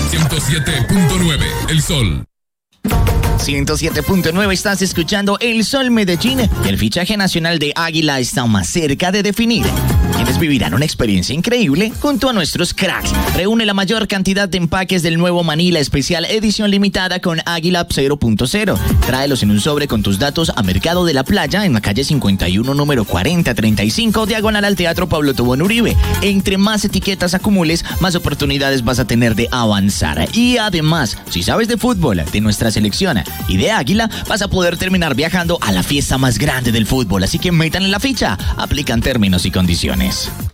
107.9 El Sol. 107.9, estás escuchando El Sol Medellín. El fichaje nacional de Águila está más cerca de definir. Quienes vivirán una experiencia increíble junto a nuestros cracks. Reúne la mayor cantidad de empaques del nuevo Manila especial edición limitada con Águila 0.0. Tráelos en un sobre con tus datos a Mercado de la Playa en la calle 51, número 4035, diagonal al Teatro Pablo Tobón Uribe. Entre más etiquetas acumules, más oportunidades vas a tener de avanzar. Y además, si sabes de fútbol, de nuestra selección y de Águila, vas a poder terminar viajando a la fiesta más grande del fútbol. Así que metan en la ficha. Aplican términos y condiciones.